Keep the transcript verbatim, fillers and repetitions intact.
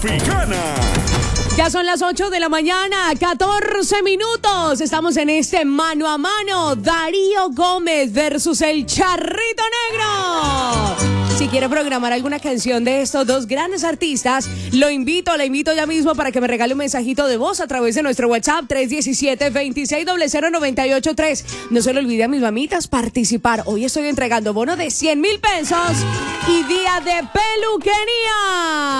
Mexicana. Ya son las ocho de la mañana, catorce minutos. Estamos en este mano a mano. Darío Gómez versus el Charrito Negro. Si quiere programar alguna canción de estos dos grandes artistas, lo invito, la invito ya mismo para que me regale un mensajito de voz a través de nuestro WhatsApp tres uno siete, dos seis cero cero nueve ocho tres. No se lo olvide a mis mamitas participar. Hoy estoy entregando bono de cien mil pesos y día de peluquería.